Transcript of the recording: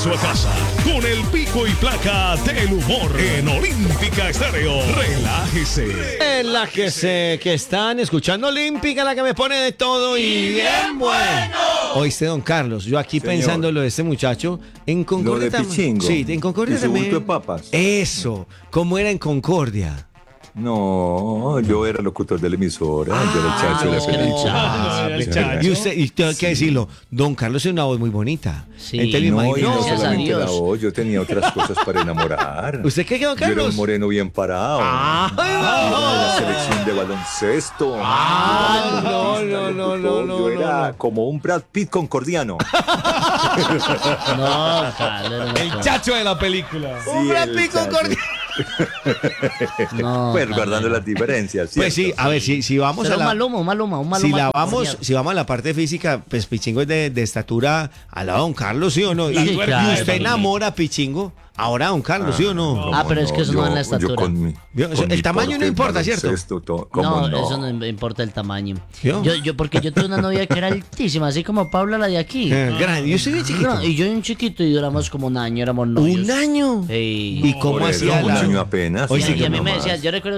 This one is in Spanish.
regreso a casa con el pico y placa del humor en Olímpica Estéreo. Relájese. Que están escuchando Olímpica, la que me pone de todo y bien bueno. Oíste, don Carlos, yo aquí pensando lo de este muchacho, en Concordia. Lo de Pichingo. Sí, en Concordia Y su también. bulto de papas. Eso, ¿cómo era en Concordia? No, yo era locutor de la emisora, yo era el chacho de la película. Y usted tengo que decirlo, don Carlos tiene una voz muy bonita. Sí. Entonces, me No, y imagino- no Gracias a solamente la Dios. voz, yo tenía otras cosas para enamorar. ¿Usted qué, don Yo era Carlos? un moreno bien parado. ¡Ay, Yo era de la no! selección de baloncesto. No, Yo era como un Brad Pitt concordiano. No, Carlos. El chacho de la película. Sí, Un Brad el Pitt chacho. Concordia. No, Pues Carlos. guardando las diferencias. Pues sí, ¿cierto? a ver, si vamos Pero a un la... maluma, un maluma. Si vamos a la parte física, pues Pichingo es de estatura al lado de don Carlos, ¿sí o no? Sí, Y claro. usted enamora a Pichingo ahora a don Carlos, ¿sí o no? Ah, pero es que eso no es la yo estatura. El tamaño no importa, ¿cierto? No, eso no importa el tamaño. ¿Yo? Porque yo tuve una novia que era altísima, así como Paula, la de aquí. Grande, yo soy bien chiquito. No, y yo un chiquito y duramos como un año, éramos novios. ¿Un año? Ey. ¿Y cómo Por eso, hacía un la...? año apenas. Oye, Y sí, a mí no me más. decía, yo recuerdo